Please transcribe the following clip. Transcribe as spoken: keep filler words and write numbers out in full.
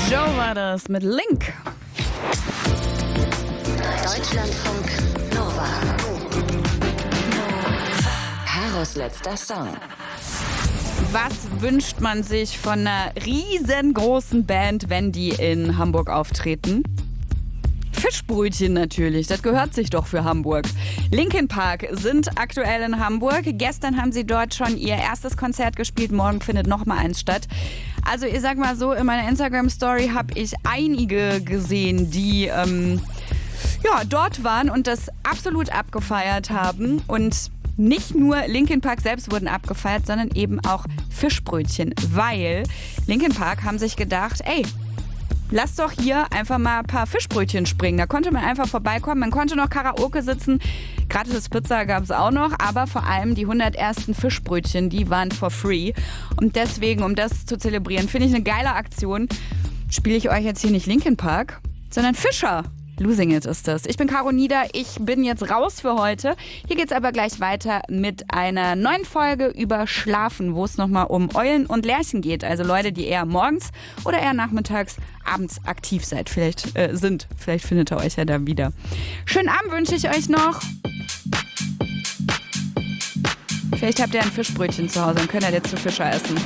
Joe war das mit Link. Deutschlandfunk Nova. Karos letzter Song. Was wünscht man sich von einer riesengroßen Band, wenn die in Hamburg auftreten? Fischbrötchen natürlich, das gehört sich doch für Hamburg. Linkin Park sind aktuell in Hamburg. Gestern haben sie dort schon ihr erstes Konzert gespielt, morgen findet noch mal eins statt. Also ich sag mal so, in meiner Instagram-Story habe ich einige gesehen, die ähm, ja, dort waren und das absolut abgefeiert haben. Und nicht nur Linkin Park selbst wurden abgefeiert, sondern eben auch Fischbrötchen, weil Linkin Park haben sich gedacht, ey, lass doch hier einfach mal ein paar Fischbrötchen springen. Da konnte man einfach vorbeikommen. Man konnte noch Karaoke sitzen. Gratis Pizza gab es auch noch. Aber vor allem die hundert ersten Fischbrötchen, die waren for free. Und deswegen, um das zu zelebrieren, finde ich eine geile Aktion, spiele ich euch jetzt hier nicht Linkin Park, sondern Fischer. Losing It ist das. Ich bin Caro Nieder, ich bin jetzt raus für heute. Hier geht's aber gleich weiter mit einer neuen Folge über Schlafen, wo es nochmal um Eulen und Lerchen geht. Also Leute, die eher morgens oder eher nachmittags, abends aktiv seid. Vielleicht äh, sind. Vielleicht findet ihr euch ja da wieder. Schönen Abend wünsche ich euch noch. Vielleicht habt ihr ein Fischbrötchen zu Hause und könnt ihr jetzt zu Fischer essen.